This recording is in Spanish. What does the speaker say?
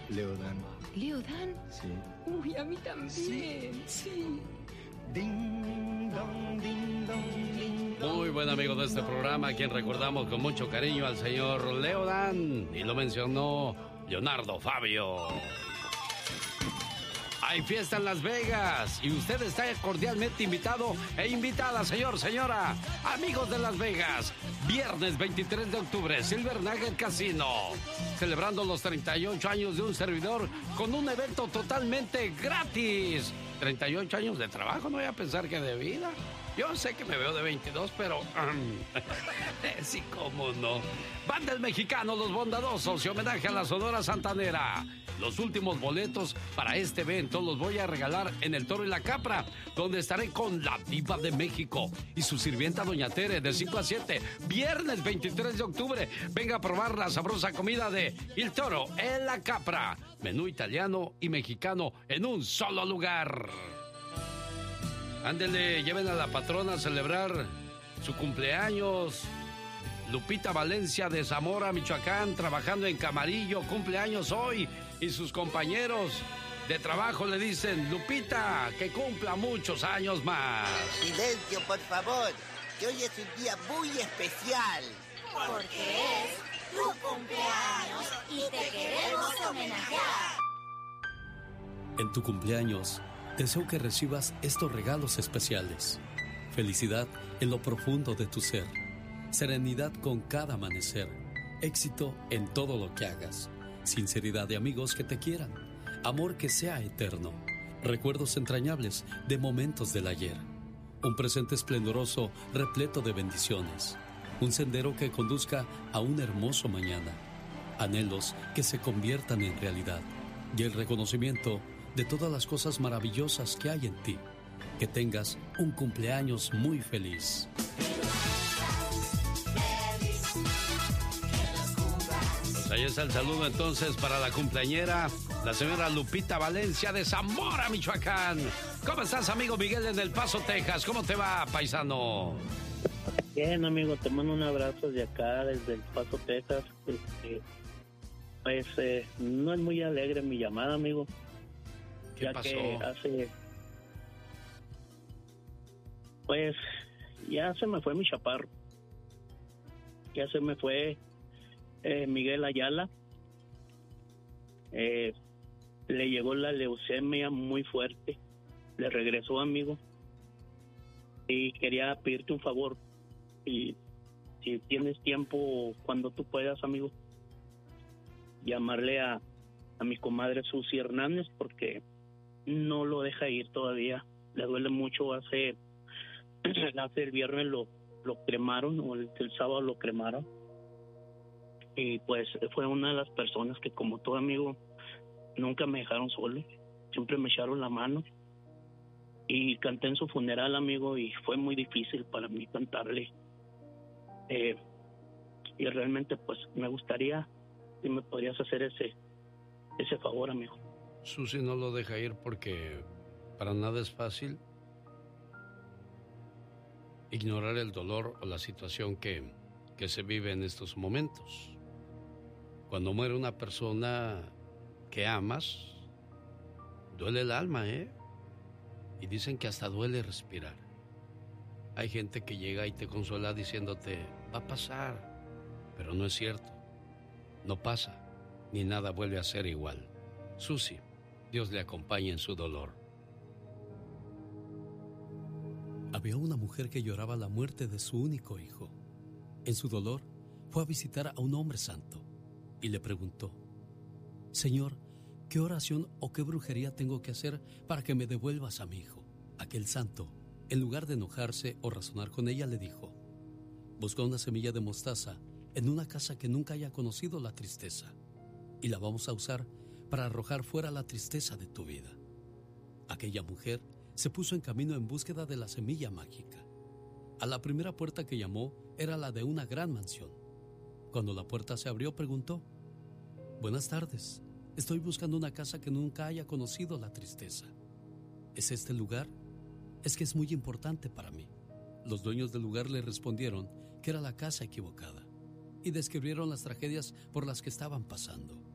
Leodán. ¿Leodán? Sí. Uy, a mí también. Sí. Ding dong, ding dong, ding dong. Muy buen amigo de este programa, a quien recordamos con mucho cariño al señor Leodán. Y lo mencionó Leonardo Fabio. Hay fiesta en Las Vegas y usted está cordialmente invitado e invitada, señora. Amigos de Las Vegas, viernes 23 de octubre, Silver Nugget Casino. Celebrando los 38 años de un servidor con un evento totalmente gratis. 38 años de trabajo, no voy a pensar que de vida. Yo sé que me veo de 22, pero... sí, cómo no. Banda El Mexicano, Los Bondadosos y homenaje a la Sonora Santanera. Los últimos boletos para este evento los voy a regalar en El Toro y la Capra, donde estaré con la Diva de México y su sirvienta Doña Tere de 5 a 7, viernes 23 de octubre. Venga a probar la sabrosa comida de El Toro en la Capra. Menú italiano y mexicano en un solo lugar. Ándele, lleven a la patrona a celebrar su cumpleaños. Lupita Valencia de Zamora, Michoacán, trabajando en Camarillo, cumpleaños hoy. Y sus compañeros de trabajo le dicen: Lupita, que cumpla muchos años más. Silencio, por favor, que hoy es un día muy especial. Porque es tu cumpleaños y te queremos homenajear. En tu cumpleaños, deseo que recibas estos regalos especiales. Felicidad en lo profundo de tu ser. Serenidad con cada amanecer. Éxito en todo lo que hagas. Sinceridad de amigos que te quieran. Amor que sea eterno. Recuerdos entrañables de momentos del ayer. Un presente esplendoroso repleto de bendiciones. Un sendero que conduzca a un hermoso mañana. Anhelos que se conviertan en realidad. Y el reconocimiento de todas las cosas maravillosas que hay en ti. Que tengas un cumpleaños muy feliz. Pues ahí está el saludo entonces para la cumpleañera, la señora Lupita Valencia de Zamora, Michoacán. ¿Cómo estás, amigo Miguel, en El Paso, Texas? ¿Cómo te va, paisano? Bien, amigo, te mando un abrazo de acá, desde El Paso, Texas. No es muy alegre mi llamada, amigo. ¿Qué pasó? Que ya se me fue mi chaparro. Ya se me fue Miguel Ayala. Le llegó la leucemia muy fuerte. Le regresó, amigo. Y quería pedirte un favor. Y si tienes tiempo, cuando tú puedas, amigo, llamarle a mi comadre Susi Hernández, porque no lo deja ir todavía. Le duele mucho. Hace el viernes lo cremaron, o el sábado lo cremaron. Y pues fue una de las personas que, como todo, amigo, nunca me dejaron solo. Siempre me echaron la mano. Y canté en su funeral, amigo, y fue muy difícil para mí cantarle. Y realmente, pues, me gustaría si me podrías hacer ese favor, amigo. Susi no lo deja ir porque para nada es fácil ignorar el dolor o la situación que se vive en estos momentos. Cuando muere una persona que amas, duele el alma, ¿eh? Y dicen que hasta duele respirar. Hay gente que llega y te consuela diciéndote: va a pasar, pero no es cierto. No pasa, ni nada vuelve a ser igual. Susi, Dios le acompañe en su dolor. Había una mujer que lloraba la muerte de su único hijo. En su dolor, fue a visitar a un hombre santo y le preguntó: Señor, ¿qué oración o qué brujería tengo que hacer para que me devuelvas a mi hijo? Aquel santo, en lugar de enojarse o razonar con ella, le dijo: busca una semilla de mostaza en una casa que nunca haya conocido la tristeza, y la vamos a usar para arrojar fuera la tristeza de tu vida. Aquella mujer se puso en camino en búsqueda de la semilla mágica. A la primera puerta que llamó era la de una gran mansión. Cuando la puerta se abrió, preguntó: buenas tardes, estoy buscando una casa que nunca haya conocido la tristeza. ¿Es este el lugar? Es que es muy importante para mí. Los dueños del lugar le respondieron que era la casa equivocada y describieron las tragedias por las que estaban pasando.